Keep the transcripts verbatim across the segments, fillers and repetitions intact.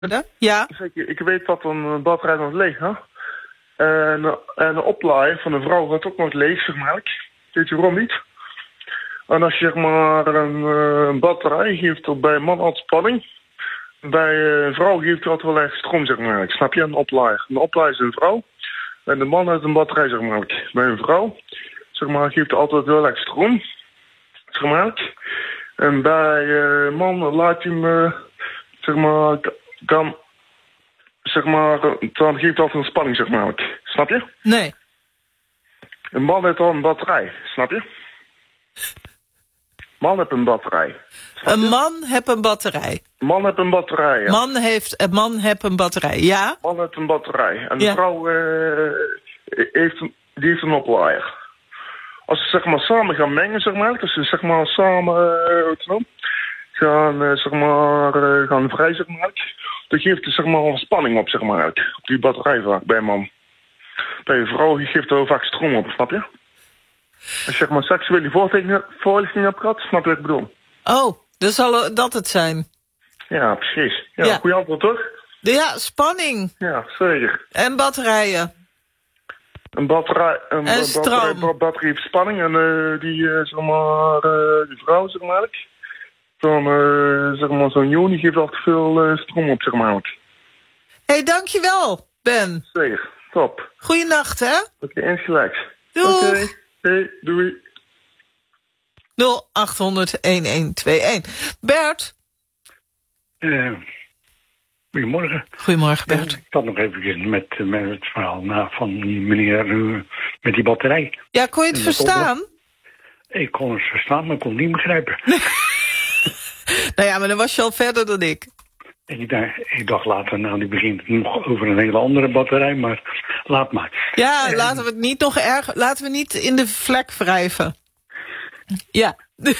Ja. Zeker, ik weet dat een batterij nog leeg, hè? En, en de oplaaier van de vrouw gaat ook nog leeg, zeg maar. Weet je waarom niet? En als je zeg maar een uh, batterij geeft bij een man altijd spanning, bij een vrouw geeft hij altijd wel echt stroom, zeg maar. Snap je? Een oplaaier. Een oplaaier is een vrouw en de man heeft een batterij, zeg maar. Bij een vrouw, zeg maar, geeft hij altijd wel echt stroom, zeg maar. En bij een uh, man laat hij hem, uh, zeg maar, kan, zeg maar, dan geeft hij altijd een spanning, zeg maar. Snap je? Nee. Een man heeft al een batterij, snap je? Man heeft een batterij. Een man heeft een batterij. Man heeft een batterij, ja. Man heeft, een man heeft een batterij, ja? Man heeft een batterij. En de ja. vrouw uh, heeft, die heeft een oplaaier. Als ze zeg maar samen gaan mengen, zeg maar, dus ze zeg maar samen uh, gaan, uh, zeg maar, uh, gaan vrij, zeg maar, dan geeft het zeg maar een spanning op, zeg maar, op die batterij vaak bij een man. Bij een vrouw geeft er vaak stroom op, snap je? Als je zeg maar seksuele voorlichting hebt gehad, snap je wat ik bedoel? Oh, dan zal dat het zijn. Ja, precies. Ja, ja. Goeie antwoord, toch? Ja, spanning. Ja, zeker. En batterijen. Een batterij, een en stroom. Batterij, batterie heeft spanning en uh, die, uh, zeg maar, uh, die vrouw, zeg maar, dan, uh, zeg maar, zo'n Joni geeft altijd veel uh, stroom op, zeg maar. Hé, hey, dankjewel, Ben. Zeker, top. Goeienacht, hè? Oké, okay, insgelijks. Doei. Oké, okay. Hey, doei. nul acht honderd een een twee een. Bert? Uh, goedemorgen. Goedemorgen, Bert. Uh, ik had nog even met, met het verhaal na van die meneer uh, met die batterij. Ja, kon je het verstaan? Op... Ik kon het verstaan, maar ik kon het niet begrijpen. Nou ja, maar dan was je al verder dan ik. Ik dacht, ik dacht later, nou, die begint nog over een hele andere batterij, maar laat maar. Ja, en... laten we het niet nog erg, laten we niet in de vlek wrijven. Ja.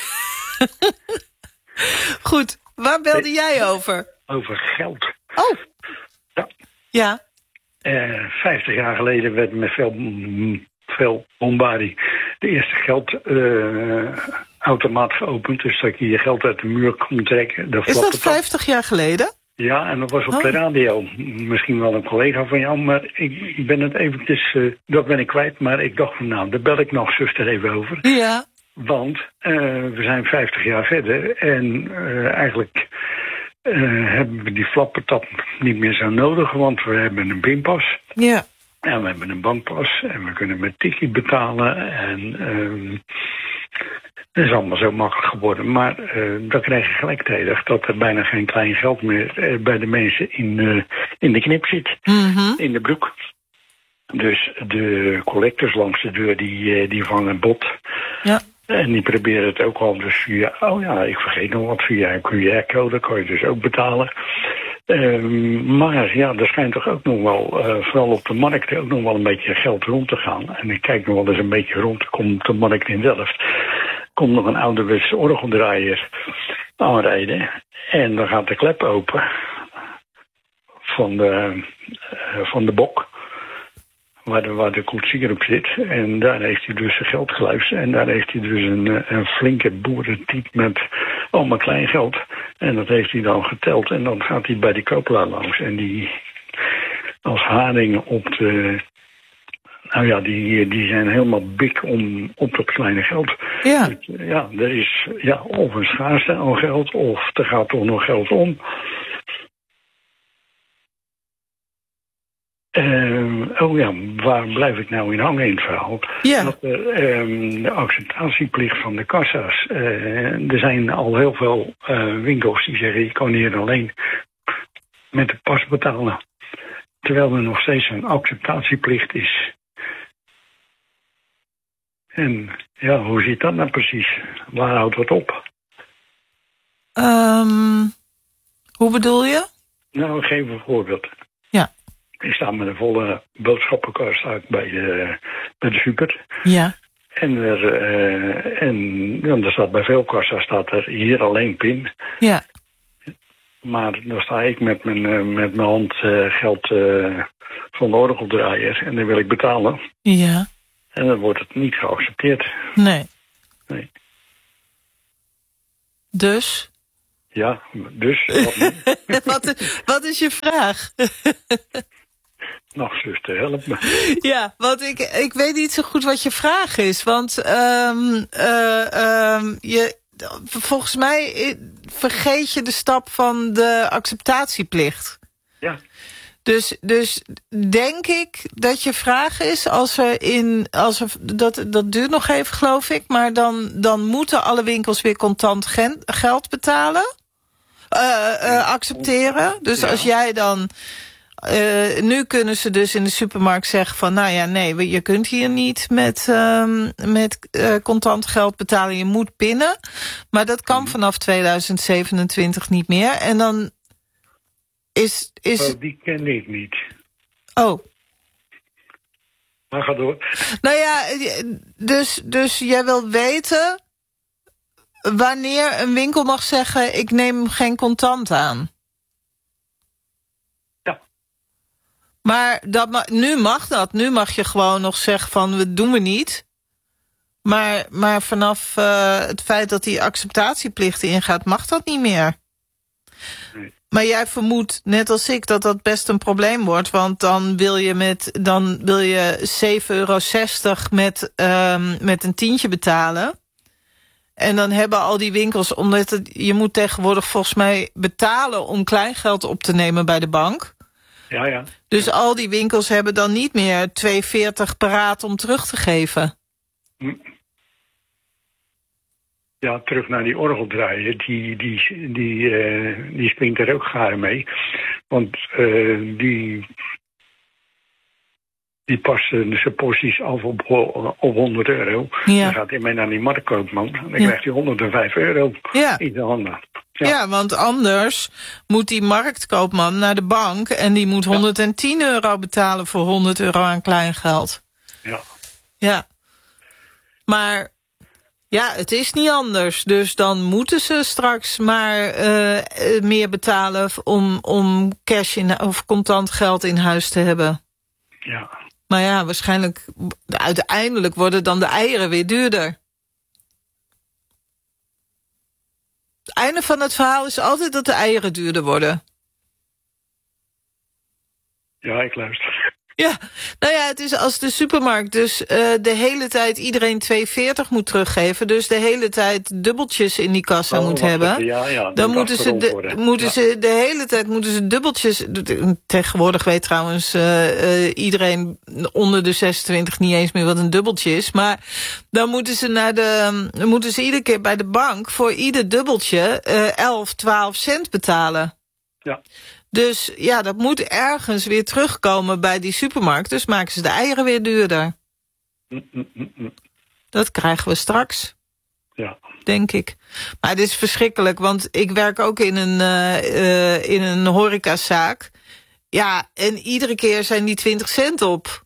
Goed, waar belde nee. jij over? Over geld. Oh. Ja. Ja. Uh, vijftig jaar geleden werd met veel, veel bombardie de eerste geldautomaat uh, geopend. Dus dat je je geld uit de muur kon trekken. De Is dat vijftig jaar geleden? Ja, en dat was op oh. de radio. Misschien wel een collega van jou, maar ik, ik ben het eventjes, uh, dat ben ik kwijt. Maar ik dacht van nou, daar bel ik nog zuster even over. Ja. Want uh, we zijn vijftig jaar verder en uh, eigenlijk uh, hebben we die flappertap niet meer zo nodig, want we hebben een pinpas. Ja. En we hebben een bankpas en we kunnen met tikkie betalen en uh, dat is allemaal zo makkelijk geworden. Maar uh, dan krijg je gelijktijdig dat er bijna geen klein geld meer uh, bij de mensen in, uh, in de knip zit, mm-hmm. in de broek. Dus de collectors langs de deur die, die vangen bot. Ja. En die proberen het ook al dus via, oh ja, ik vergeet nog wat, via een Q R-code kan je dus ook betalen. Um, maar ja, er schijnt toch ook nog wel, uh, vooral op de markt, ook nog wel een beetje geld rond te gaan. En ik kijk nog wel eens een beetje rond, kom op de markt in Delft. Komt nog een ouderwetse orgeldraaier aanrijden. En dan gaat de klep open van de, uh, van de bok. Waar de, waar de koetsier op zit. En daar heeft hij dus zijn geldgluis. En daar heeft hij dus een, een flinke boerentiet met allemaal klein geld. En dat heeft hij dan geteld. En dan gaat hij bij die koopelaar langs. En die als haringen op de... Nou ja, die, die zijn helemaal bik om, op dat kleine geld. Ja. Ja, er is ja, of een schaarste aan geld. Of er gaat toch nog geld om. Uh, oh ja, waar blijf ik nou in hangen in het verhaal? Ja. Dat er, um, de acceptatieplicht van de kassa's. Uh, er zijn al heel veel uh, winkels die zeggen, je kan hier alleen met de pas betalen. Terwijl er nog steeds een acceptatieplicht is. En ja, hoe zit dat nou precies? Waar houdt dat op? Um, hoe bedoel je? Nou, geef een voorbeeld. Ja. Ik sta met een volle boodschappenkar sta ik bij de, bij de super. Ja. En er, uh, en ja, er staat bij veel kassa's staat er hier alleen pin. Ja. Maar dan sta ik met mijn, uh, met mijn hand uh, geld uh, van de orgeldraaier en dan wil ik betalen. Ja. En dan wordt het niet geaccepteerd. Nee. Nee. Dus? Ja, dus... Wat, wat, wat is je vraag? Nog, zuster, help me. Ja, want ik, ik weet niet zo goed wat je vraag is. Want um, uh, um, je, volgens mij vergeet je de stap van de acceptatieplicht. Ja. Dus, dus denk ik dat je vraag is, als er in, als er, dat, dat duurt nog even geloof ik, maar dan, dan moeten alle winkels weer contant gen, geld betalen, uh, uh, accepteren. Dus ja. Als jij dan, uh, nu kunnen ze dus in de supermarkt zeggen van, nou ja, nee, je kunt hier niet met, um, met uh, contant geld betalen, je moet pinnen. Maar dat kan vanaf tweeduizend zevenentwintig niet meer. En dan Is, is... Oh, die ken ik niet. Oh. Maar ga door. Nou ja, dus, dus jij wil weten wanneer een winkel mag zeggen, ik neem geen contant aan. Ja. Maar dat ma- nu mag dat. Nu mag je gewoon nog zeggen van, dat doen we niet. Maar, maar vanaf uh, het feit dat die acceptatieplicht ingaat, mag dat niet meer. Nee. Maar jij vermoedt, net als ik, dat dat best een probleem wordt. Want dan wil je, met, dan wil je zeven euro zestig met, um, met een tientje betalen. En dan hebben al die winkels, omdat het, je moet tegenwoordig volgens mij betalen om kleingeld op te nemen bij de bank. Ja, ja. Dus al die winkels hebben dan niet meer twee veertig paraat om terug te geven. Hm. Ja, terug naar die orgeldraaier, die, die, die, uh, die springt er ook gaar mee. Want uh, die, die past zijn porties af op, op honderd euro. Ja. Dan gaat hij mee naar die marktkoopman en dan ja. krijgt hij honderdvijf euro ja. in de handen. Ja. ja, want anders moet die marktkoopman naar de bank en die moet honderdtien ja. euro betalen voor honderd euro aan kleingeld. Ja. Ja. Maar ja, het is niet anders. Dus dan moeten ze straks maar uh, meer betalen om, om cash in, of contant geld in huis te hebben. Ja. Maar ja, waarschijnlijk uiteindelijk worden dan de eieren weer duurder. Het einde van het verhaal is altijd dat de eieren duurder worden. Ja, ik luister. Ja, nou ja, het is als de supermarkt dus uh, de hele tijd iedereen twee veertig moet teruggeven, dus de hele tijd dubbeltjes in die kassa oh, moet hebben. Het, ja, ja, dan moeten ze de, moeten ja. ze de hele tijd moeten ze dubbeltjes. Tegenwoordig weet trouwens uh, uh, iedereen onder de zesentwintig niet eens meer wat een dubbeltje is, maar dan moeten ze naar de, dan moeten ze iedere keer bij de bank voor ieder dubbeltje uh, elf, twaalf cent betalen. Ja. Dus ja, dat moet ergens weer terugkomen bij die supermarkt. Dus maken ze de eieren weer duurder. Mm, mm, mm. Dat krijgen we straks. Ja. Denk ik. Maar het is verschrikkelijk, want ik werk ook in een, uh, uh, in een horecazaak. Ja, en iedere keer zijn die twintig cent op.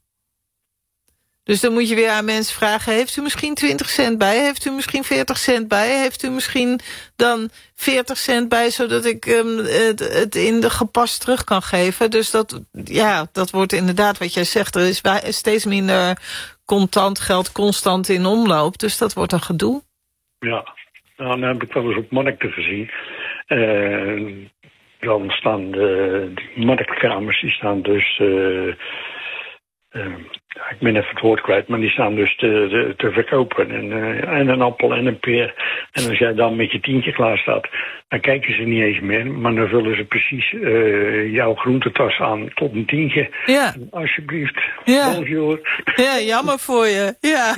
Dus dan moet je weer aan mensen vragen, heeft u misschien twintig cent bij? Heeft u misschien veertig cent bij? Heeft u misschien dan veertig cent bij, zodat ik um, het, het in de gepast terug kan geven? Dus dat, ja, dat wordt inderdaad wat jij zegt. Er is steeds minder contant geld constant in omloop. Dus dat wordt een gedoe. Ja, nou, dan heb ik wel eens op markten gezien. Uh, dan staan de die marktkamers, die staan dus... Uh, uh, ik ben even het woord kwijt, maar die staan dus te, te, te verkopen. En, uh, en een appel en een peer. En als jij dan met je tientje klaar staat, dan kijken ze niet eens meer. Maar dan vullen ze precies uh, jouw groentetas aan tot een tientje. Ja. En alsjeblieft. Ja. Bonjour. Ja, jammer voor je. Ja.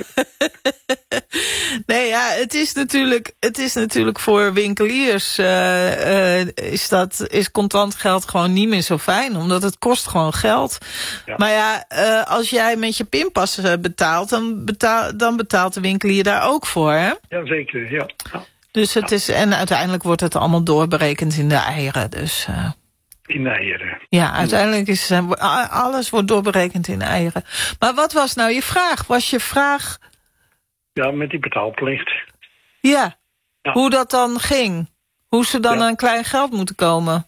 Nee, ja, het is natuurlijk, het is natuurlijk voor winkeliers uh, uh, is dat is contant geld gewoon niet meer zo fijn, omdat het kost gewoon geld. Ja. Maar ja, uh, als jij met je pinpas betaalt, dan, betaal, dan betaalt de winkelier daar ook voor, hè? Jazeker, ja. ja. Dus het ja. is, en uiteindelijk wordt het allemaal doorberekend in de eieren, dus... Uh, in de eieren. Ja, uiteindelijk is uh, alles wordt doorberekend in de eieren. Maar wat was nou je vraag? Was je vraag... Ja, met die betaalplicht. Ja, ja. Hoe dat dan ging? Hoe ze dan ja. aan klein geld moeten komen?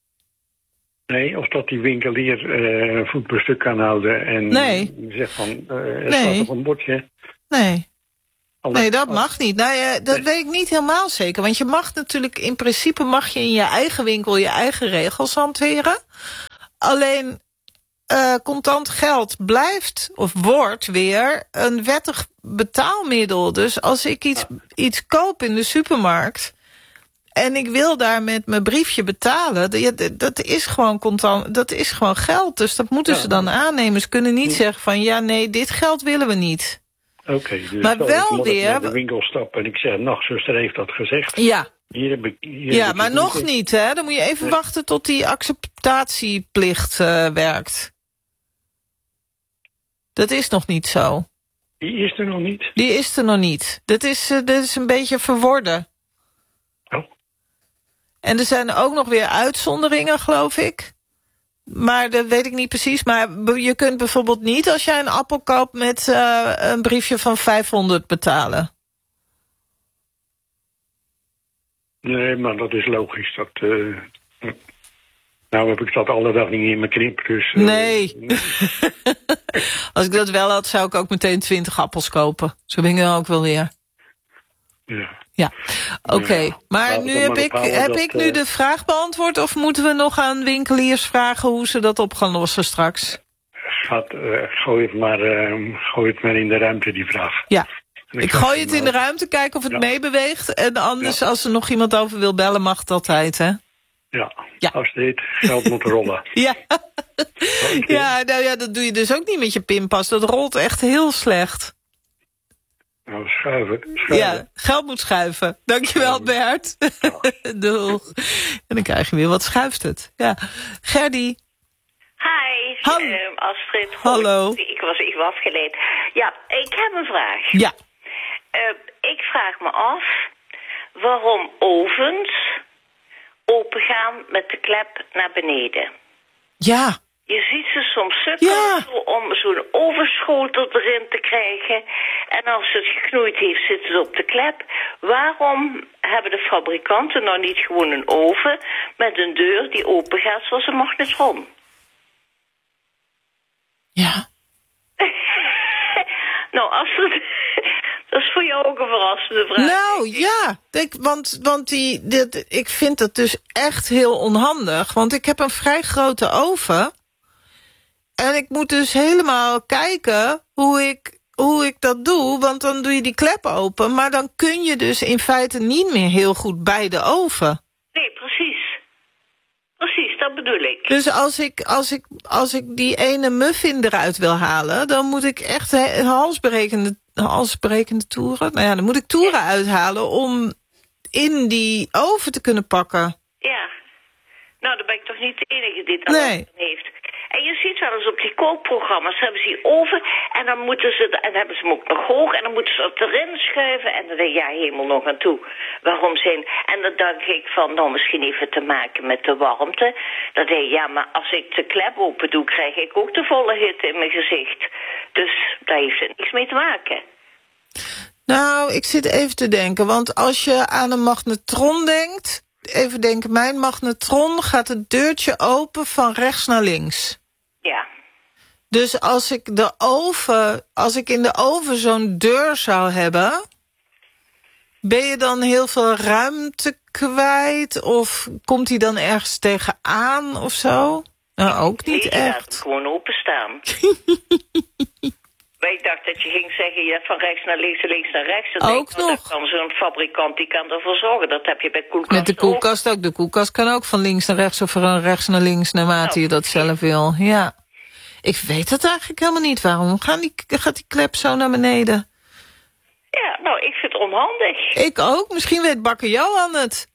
Nee, of dat die winkelier uh, voet per stuk kan houden en nee. zegt van, uh, er nee. staat op een bordje. Nee. Nee, dat mag niet. Nou ja, dat nee. weet ik niet helemaal zeker. Want je mag natuurlijk, in principe mag je in je eigen winkel je eigen regels hanteren. Alleen uh, contant geld blijft of wordt weer een wettig betaalmiddel. Dus als ik iets, iets koop in de supermarkt en ik wil daar met mijn briefje betalen, dat, dat is gewoon contant, dat is gewoon geld. Dus dat moeten ja. ze dan aannemen. Ze kunnen niet ja. zeggen van ja, nee, dit geld willen we niet. Oké, okay, dus maar wel ik weer naar de winkel stappen en ik zeg, nachtzuster heeft dat gezegd. Ja. Hier heb ik, hier ja, heb maar ik nog niet, niet, hè? Dan moet je even nee. wachten tot die acceptatieplicht uh, werkt. Dat is nog niet zo. Die is er nog niet? Die is er nog niet. Dat is, uh, dat is een beetje verworden. Oh. En er zijn ook nog weer uitzonderingen, geloof ik. Maar dat weet ik niet precies. Maar je kunt bijvoorbeeld niet, als jij een appel koopt met uh, een briefje van vijfhonderd betalen. Nee, maar dat is logisch. Dat, uh, nou heb ik dat alle dag niet in mijn knip. Dus, uh, nee. nee. Als ik dat wel had, zou ik ook meteen twintig appels kopen. Zo ben ik dan ook wel weer. Ja. Ja, oké. Okay. Ja, maar nu heb, ik, heb dat, ik nu uh, de vraag beantwoord, of moeten we nog aan winkeliers vragen hoe ze dat op gaan lossen straks? Gaat, uh, gooi, het maar, uh, gooi het maar in de ruimte, die vraag. Ja. Ik, ik gooi het in de ruimte, kijken of het ja. meebeweegt. En anders, ja. als er nog iemand over wil bellen, mag het altijd, hè? Ja, ja. Als dit geld moet rollen. ja. Okay. ja, nou ja, dat doe je dus ook niet met je pinpas. Dat rolt echt heel slecht. Nou, schuiven, schuiven. Ja, geld moet schuiven. Dankjewel, Bert. Ja. Doeg. En dan krijg je weer, wat schuift het? Ja. Gerdy. Hi, Hallo. Uh, Astrid. Hallo. Ik was even afgeleid. Ja, ik heb een vraag. Ja. Uh, ik vraag me af waarom ovens opengaan met de klep naar beneden. Ja. Je ziet ze soms sukkelen ja. om zo'n ovenschotel erin te krijgen. En als het geknoeid heeft, zit het op de klep. Waarom hebben de fabrikanten nou niet gewoon een oven met een deur die open gaat zoals een magnetron? Ja. nou, Astrid, dat is voor jou ook een verrassende vraag. Nou, ja. Ik, want want die, dit, ik vind dat dus echt heel onhandig. Want ik heb een vrij grote oven. En ik moet dus helemaal kijken hoe ik, hoe ik dat doe. Want dan doe je die klep open. Maar dan kun je dus in feite niet meer heel goed bij de oven. Nee, precies. Precies, dat bedoel ik. Dus als ik, als ik, als ik die ene muffin eruit wil halen, dan moet ik echt halsbrekende, halsbrekende toeren. Nou ja, dan moet ik toeren uithalen om in die oven te kunnen pakken. Ja. Nou, dan ben ik toch niet de enige die dat nee. heeft. En je ziet wel eens op die kookprogramma's, hebben ze die oven en dan moeten ze, en dan hebben ze hem ook nog hoog en dan moeten ze het erin schuiven en dan denk je, ja, helemaal nog aan toe. Waarom zijn? En dan denk ik van, nou, misschien even te maken met de warmte. Dan denk je, ja, maar als ik de klep open doe, krijg ik ook de volle hitte in mijn gezicht. Dus daar heeft het niks mee te maken. Nou, ik zit even te denken, want als je aan een magnetron denkt, even denken, mijn magnetron gaat het deurtje open van rechts naar links. Ja. Dus als ik de oven, als ik in de oven zo'n deur zou hebben, ben je dan heel veel ruimte kwijt? Of komt hij dan ergens tegenaan of zo? Nou, ook niet nee, echt. Je laat het gewoon openstaan. Maar ik dacht dat je ging zeggen, je hebt van rechts naar links en links naar rechts. Dan ook denk, nog. Dan kan zo'n fabrikant, die kan ervoor zorgen. Dat heb je bij koelkast Met de koelkast ook. ook. De koelkast kan ook van links naar rechts of van rechts naar links, naarmate nou, je dat zelf wil. Ja. Ik weet het eigenlijk helemaal niet. Waarom gaan die, gaat die klep zo naar beneden? Ja, nou, ik vind het onhandig. Ik ook. Misschien weet bakker Johan het.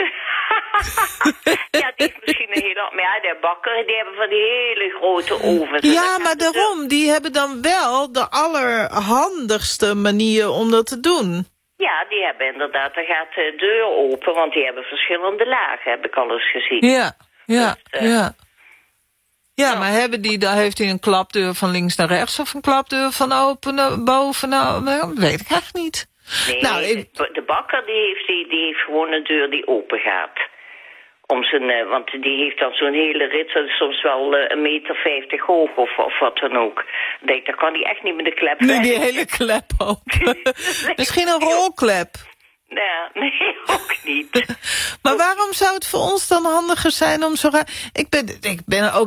ja, die heeft misschien een hele... Maar ja, de bakker, die hebben van die hele grote ovens. Ja, maar daarom. Die hebben dan wel de allerhandigste manier om dat te doen. Ja, die hebben inderdaad, daar gaat de deur open, want die hebben verschillende lagen, heb ik al eens gezien. Ja, ja, dus, uh, ja. Ja, nou, maar hebben die, dan heeft hij een klapdeur van links naar rechts of een klapdeur van open naar boven? Nou, dat weet ik echt niet. Nee, nou, ik... de, de bakker die heeft, die, die heeft gewoon een deur die open gaat. Om zijn, uh, want die heeft dan zo'n hele rit, dat is soms wel uh, een meter vijftig hoog of, of wat dan ook. Denk, dan kan hij echt niet met de klep. Nee, die hele klep open. Misschien een rolklep. Ja, nee, ook niet. Maar waarom zou het voor ons dan handiger zijn om zo raar... Ik ben, ik ben ook